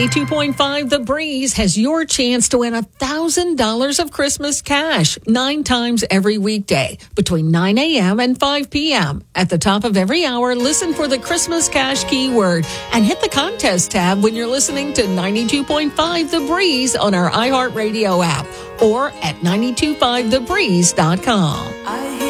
92.5 The Breeze has your chance to win $1,000 of Christmas cash 9 times every weekday between 9 a.m. and 5 p.m. At the top of every hour, listen for the Christmas cash keyword and hit the contest tab when you're listening to 92.5 The Breeze on our iHeartRadio app or at 925thebreeze.com.